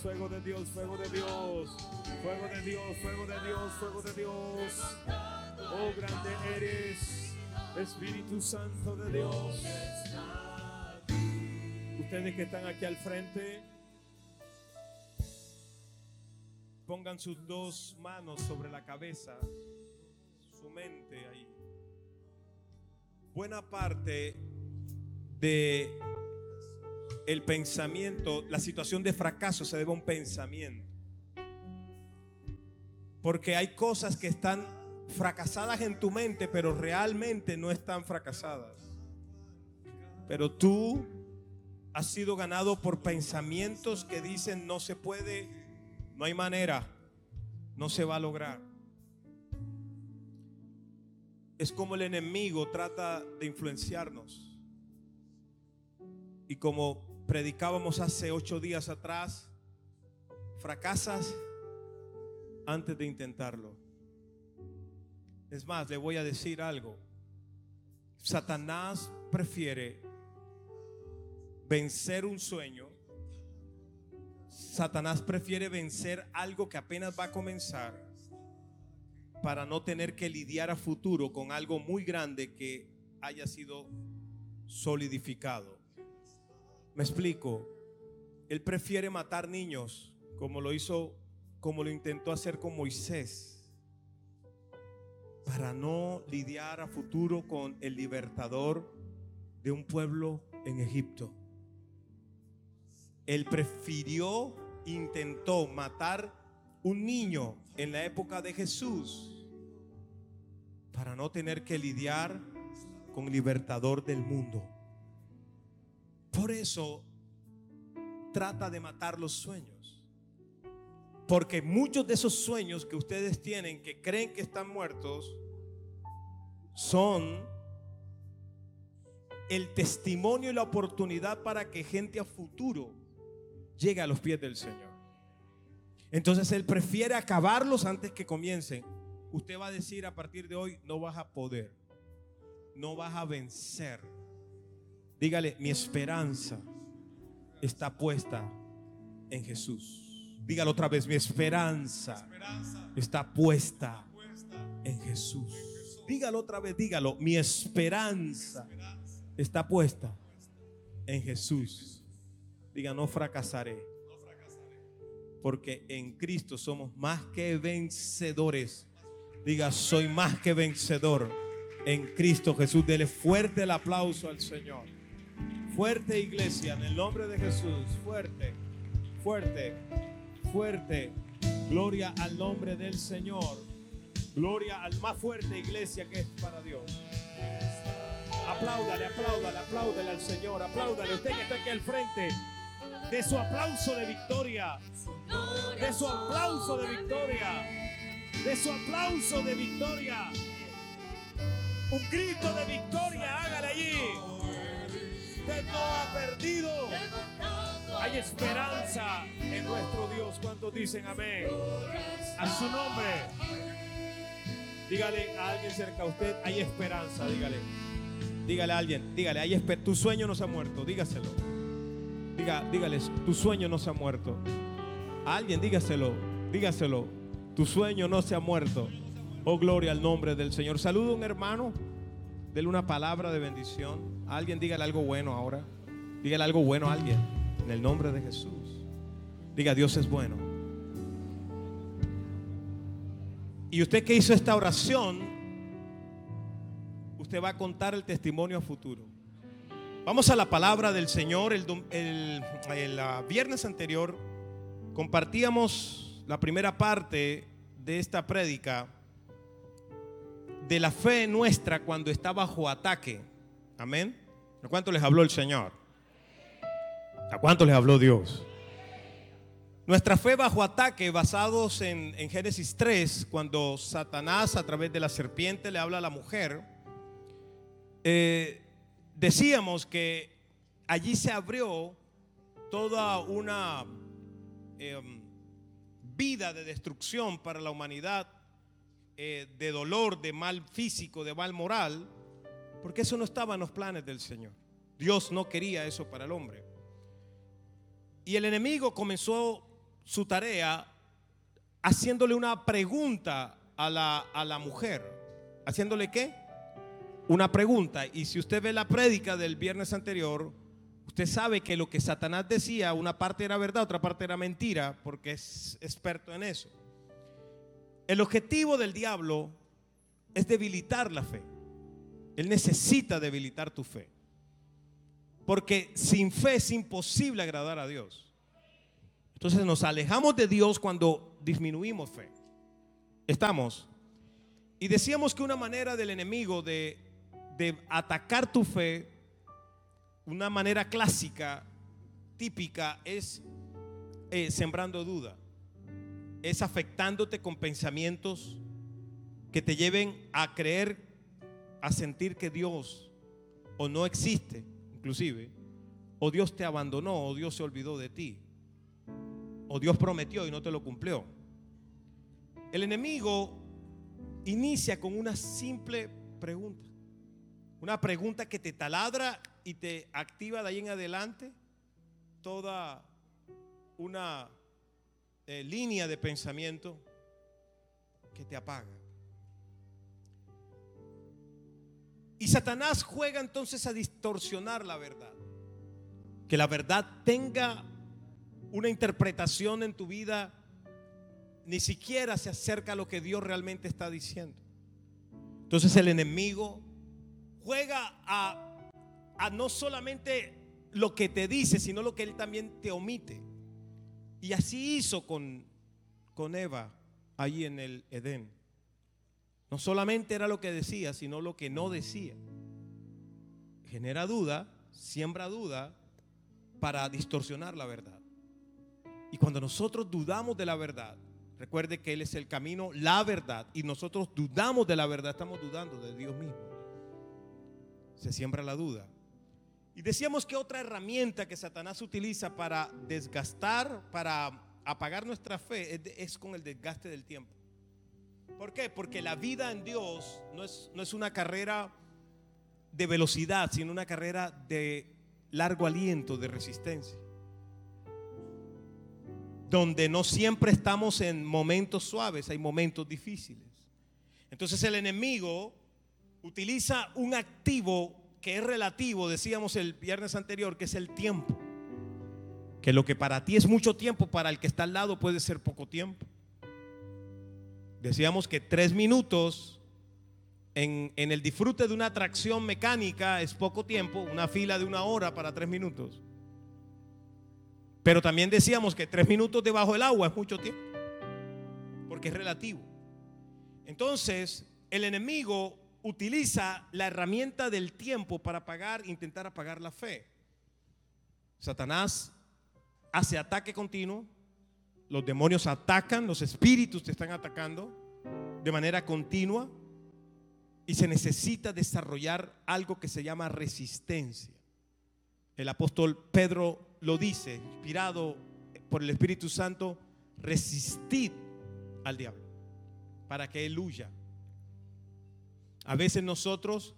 fuego de Dios, fuego de Dios, fuego de Dios, fuego de Dios, fuego de Dios. Oh, grande eres, Espíritu Santo de Dios. Ustedes que están aquí al frente, pongan sus dos manos sobre la cabeza, su mente ahí. Buena parte de el pensamiento, la situación de fracaso se debe a un pensamiento. Porque hay cosas que están fracasadas en tu mente, pero realmente no están fracasadas. Pero tú has sido ganado por pensamientos que dicen no se puede, no hay manera, no se va a lograr. Es como el enemigo trata de influenciarnos. Y como predicábamos hace 8 días atrás, fracasas antes de intentarlo. Es más, le voy a decir algo. Satanás prefiere vencer un sueño. Satanás prefiere vencer algo que apenas va a comenzar para no tener que lidiar a futuro con algo muy grande que haya sido solidificado. Me explico. Él prefiere matar niños como lo intentó hacer con Moisés, para no lidiar a futuro con el libertador de un pueblo en Egipto. Él intentó matar un niño en la época de Jesús para no tener que lidiar con el libertador del mundo. Por eso trata de matar los sueños, porque muchos de esos sueños que ustedes tienen, que creen que están muertos, son el testimonio y la oportunidad para que gente a futuro llegue a los pies del Señor. Entonces Él prefiere acabarlos antes que comiencen. Usted va a decir a partir de hoy: no vas a poder, no vas a vencer. Dígale: mi esperanza está puesta en Jesús. Dígalo otra vez: mi esperanza está puesta en Jesús. Dígalo otra vez, dígalo: mi esperanza está puesta en Jesús. Diga: no fracasaré, porque en Cristo somos más que vencedores. Diga: soy más que vencedor en Cristo Jesús. Dele fuerte el aplauso al Señor. Fuerte, iglesia, en el nombre de Jesús. Fuerte, fuerte, fuerte. Gloria al nombre del Señor. Gloria al más fuerte, iglesia, que es para Dios. Apláudale, apláudale, apláudale al Señor. Apláudale. Usted que está aquí al frente, de su aplauso de victoria. De su aplauso de victoria. De su aplauso de victoria. Un grito de victoria, hágale allí. Usted no ha perdido. Hay esperanza en nuestro Dios. ¿Cuántos dicen amén? A su nombre. Dígale a alguien cerca a usted: hay esperanza. Dígale. Dígale a alguien. Dígale: hay esperanza. Tu sueño no se ha muerto. Dígaselo. Dígales: tu sueño no se ha muerto. A alguien dígaselo. Dígaselo: tu sueño no se ha muerto. Oh, gloria al nombre del Señor. Saluda a un hermano. Dele una palabra de bendición. A alguien dígale algo bueno ahora. Dígale algo bueno a alguien. En el nombre de Jesús. Diga: Dios es bueno. Y usted que hizo esta oración, usted va a contar el testimonio a futuro. Vamos a la palabra del Señor. El viernes anterior compartíamos la primera parte de esta prédica, de la fe nuestra cuando está bajo ataque. Amén. ¿A cuánto les habló el Señor? ¿A cuánto les habló Dios? Nuestra fe bajo ataque, basados en Génesis 3, cuando Satanás a través de la serpiente le habla a la mujer. Decíamos que allí se abrió toda una vida de destrucción para la humanidad, de dolor, de mal físico, de mal moral, porque eso no estaba en los planes del Señor. Dios no quería eso para el hombre. Y el enemigo comenzó su tarea haciéndole una pregunta a la mujer. ¿Haciéndole qué? Una pregunta. Y si usted ve la prédica del viernes anterior, usted sabe que lo que Satanás decía, una parte era verdad, otra parte era mentira, porque es experto en eso. El objetivo del diablo es debilitar la fe. Él necesita debilitar tu fe, porque sin fe es imposible agradar a Dios. Entonces nos alejamos de Dios cuando disminuimos fe. ¿Estamos? Y decíamos que una manera del enemigo de atacar tu fe, una manera clásica, típica, es sembrando duda. Es afectándote con pensamientos que te lleven a creer, a sentir que Dios o no existe, inclusive, o Dios te abandonó, o Dios se olvidó de ti, o Dios prometió y no te lo cumplió. El enemigo inicia con una simple pregunta, una pregunta que te taladra y te activa de ahí en adelante toda una línea de pensamiento que te apaga. Y Satanás juega entonces a distorsionar la verdad, que la verdad tenga una interpretación en tu vida, ni siquiera se acerca a lo que Dios realmente está diciendo. Entonces el enemigo juega a no solamente lo que te dice, sino lo que él también te omite. Y así hizo con Eva ahí en el Edén. No solamente era lo que decía, sino lo que no decía. Genera duda, siembra duda para distorsionar la verdad. Y cuando nosotros dudamos de la verdad, recuerde que Él es el camino, la verdad, y nosotros dudamos de la verdad, estamos dudando de Dios mismo. Se siembra la duda. Y decíamos que otra herramienta que Satanás utiliza para desgastar, para apagar nuestra fe, es con el desgaste del tiempo. ¿Por qué? Porque la vida en Dios no es una carrera de velocidad, sino una carrera de largo aliento, de resistencia, donde no siempre estamos en momentos suaves, hay momentos difíciles. Entonces el enemigo utiliza un activo que es relativo, decíamos el viernes anterior, que es el tiempo. Que lo que para ti es mucho tiempo, para el que está al lado puede ser poco tiempo. Decíamos que 3 minutos en el disfrute de una atracción mecánica es poco tiempo, una fila de 1 hora para 3 minutos. Pero también decíamos que 3 minutos debajo del agua es mucho tiempo, porque es relativo. Entonces el enemigo utiliza la herramienta del tiempo para intentar apagar la fe. Satanás hace ataque continuo. Los demonios atacan, los espíritus te están atacando de manera continua, y se necesita desarrollar algo que se llama resistencia. El apóstol Pedro lo dice, inspirado por el Espíritu Santo: resistid al diablo para que él huya. A veces nosotros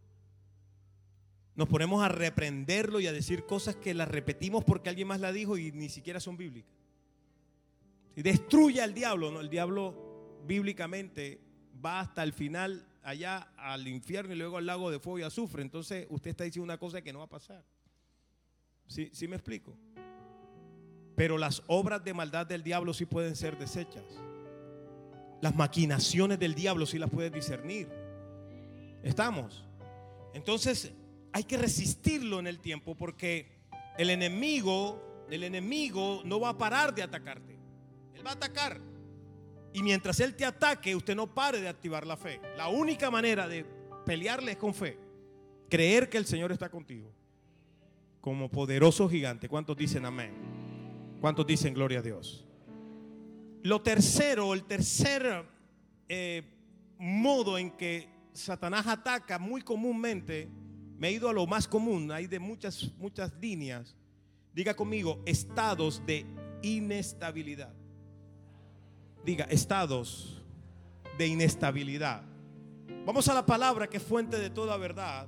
nos ponemos a reprenderlo y a decir cosas que las repetimos porque alguien más la dijo y ni siquiera son bíblicas. Y destruye al diablo, ¿no? El diablo bíblicamente va hasta el final, allá al infierno y luego al lago de fuego y azufre. Entonces usted está diciendo una cosa que no va a pasar. ¿Sí me explico? Pero las obras de maldad del diablo sí pueden ser deshechas. Las maquinaciones del diablo sí las puedes discernir. ¿Estamos? Entonces hay que resistirlo en el tiempo, porque el enemigo no va a parar de atacarte. Él va a atacar. Y mientras él te ataque, usted no pare de activar la fe. La única manera de pelearle es con fe. Creer que el Señor está contigo como poderoso gigante. ¿Cuántos dicen amén? ¿Cuántos dicen gloria a Dios? El tercer modo en que Satanás ataca muy comúnmente, me he ido a lo más común, hay de muchas líneas. Diga conmigo: estados de inestabilidad. Diga: estados de inestabilidad. Vamos a la palabra que es fuente de toda verdad.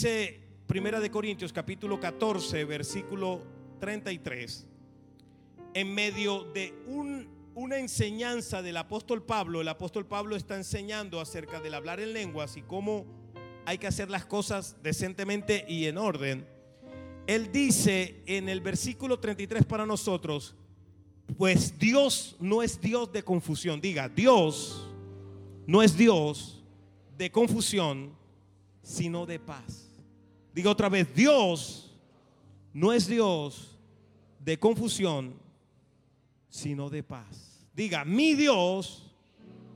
Dice Primera de Corintios capítulo 14 versículo 33: en medio de una enseñanza del apóstol Pablo. El apóstol Pablo está enseñando acerca del hablar en lenguas y cómo hay que hacer las cosas decentemente y en orden. Él dice en el versículo 33 para nosotros: pues Dios no es Dios de confusión. Diga, Dios no es Dios de confusión, sino de paz. Diga otra vez, Dios no es Dios de confusión, sino de paz. Diga, mi Dios